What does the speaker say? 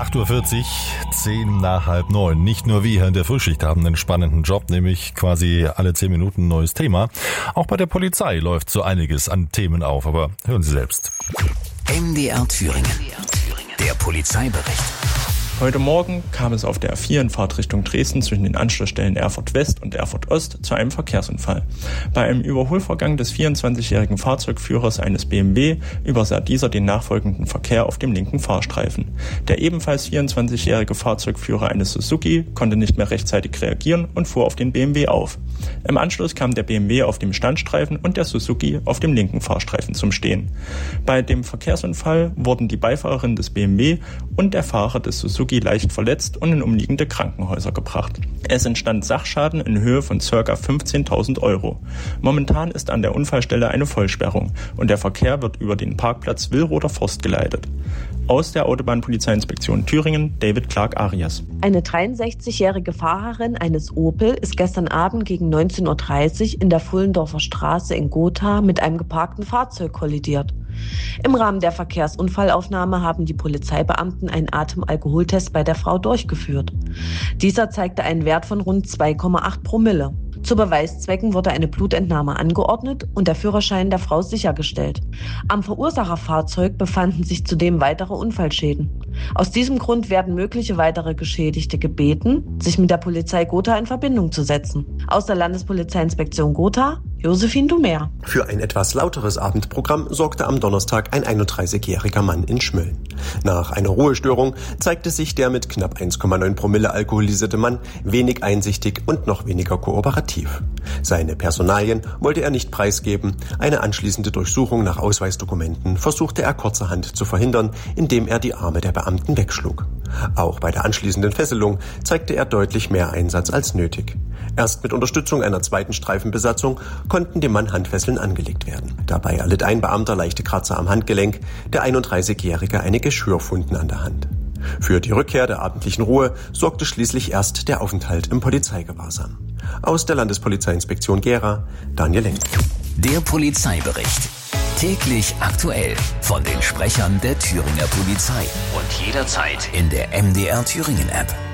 8.40 Uhr, 10 nach halb 9. Nicht nur wir hier in der Frühschicht haben einen spannenden Job, nämlich quasi alle 10 Minuten ein neues Thema. Auch bei der Polizei läuft so einiges an Themen auf, aber hören Sie selbst. MDR Thüringen. Der Polizeibericht. Heute Morgen kam es auf der A4 in Fahrtrichtung Dresden zwischen den Anschlussstellen Erfurt West und Erfurt Ost zu einem Verkehrsunfall. Bei einem Überholvorgang des 24-jährigen Fahrzeugführers eines BMW übersah dieser den nachfolgenden Verkehr auf dem linken Fahrstreifen. Der ebenfalls 24-jährige Fahrzeugführer eines Suzuki konnte nicht mehr rechtzeitig reagieren und fuhr auf den BMW auf. Im Anschluss kam der BMW auf dem Standstreifen und der Suzuki auf dem linken Fahrstreifen zum Stehen. Bei dem Verkehrsunfall wurden die Beifahrerin des BMW und der Fahrer des Suzuki leicht verletzt und in umliegende Krankenhäuser gebracht. Es entstand Sachschaden in Höhe von ca. 15.000 €. Momentan ist an der Unfallstelle eine Vollsperrung und der Verkehr wird über den Parkplatz Willroder Forst geleitet. Aus der Autobahnpolizeiinspektion Thüringen, David Clark-Arias. Eine 63-jährige Fahrerin eines Opel ist gestern Abend gegen 19.30 Uhr in der Fullendorfer Straße in Gotha mit einem geparkten Fahrzeug kollidiert. Im Rahmen der Verkehrsunfallaufnahme haben die Polizeibeamten einen Atemalkoholtest bei der Frau durchgeführt. Dieser zeigte einen Wert von rund 2,8 Promille. Zu Beweiszwecken wurde eine Blutentnahme angeordnet und der Führerschein der Frau sichergestellt. Am Verursacherfahrzeug befanden sich zudem weitere Unfallschäden. Aus diesem Grund werden mögliche weitere Geschädigte gebeten, sich mit der Polizei Gotha in Verbindung zu setzen. Aus der Landespolizeiinspektion Gotha, Josephine Dumer. Für ein etwas lauteres Abendprogramm sorgte am Donnerstag ein 31-jähriger Mann in Schmölln. Nach einer Ruhestörung zeigte sich der mit knapp 1,9 Promille alkoholisierte Mann wenig einsichtig und noch weniger kooperativ. Seine Personalien wollte er nicht preisgeben. Eine anschließende Durchsuchung nach Ausweisdokumenten versuchte er kurzerhand zu verhindern, indem er die Arme der Beamten wegschlug. Auch bei der anschließenden Fesselung zeigte er deutlich mehr Einsatz als nötig. Erst mit Unterstützung einer zweiten Streifenbesatzung konnten dem Mann Handfesseln angelegt werden. Dabei erlitt ein Beamter leichte Kratzer am Handgelenk, der 31-Jährige einige Schürfwunden an der Hand. Für die Rückkehr der abendlichen Ruhe sorgte schließlich erst der Aufenthalt im Polizeigewahrsam. Aus der Landespolizeiinspektion Gera, Daniel Lenk. Der Polizeibericht. Täglich aktuell von den Sprechern der Thüringer Polizei und jederzeit in der MDR Thüringen App.